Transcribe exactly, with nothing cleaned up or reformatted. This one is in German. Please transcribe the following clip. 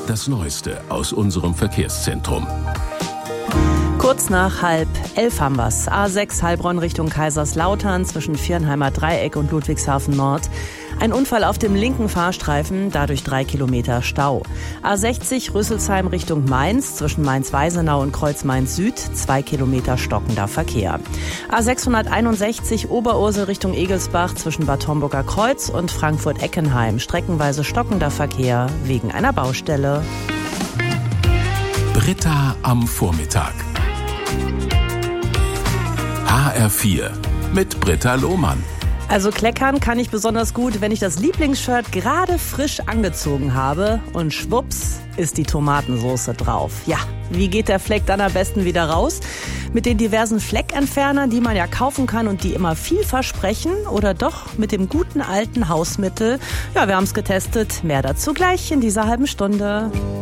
das Neueste aus unserem Verkehrszentrum. Kurz nach halb elf haben wir's. A sechs Heilbronn Richtung Kaiserslautern zwischen Viernheimer Dreieck und Ludwigshafen Nord. Ein Unfall auf dem linken Fahrstreifen, dadurch drei Kilometer Stau. A sechzig Rüsselsheim Richtung Mainz zwischen Mainz-Weisenau und Kreuz-Mainz-Süd, zwei Kilometer stockender Verkehr. A sechshunderteinundsechzig Oberursel Richtung Egelsbach zwischen Bad Homburger Kreuz und Frankfurt-Eckenheim, streckenweise stockender Verkehr wegen einer Baustelle. Britta am Vormittag. H R vier mit Britta Lohmann. Also kleckern kann ich besonders gut, wenn ich das Lieblingsshirt gerade frisch angezogen habe und schwupps ist die Tomatensoße drauf. Ja, wie geht der Fleck dann am besten wieder raus? Mit den diversen Fleckentfernern, die man ja kaufen kann und die immer viel versprechen, oder doch mit dem guten alten Hausmittel? Ja, wir haben es getestet. Mehr dazu gleich in dieser halben Stunde.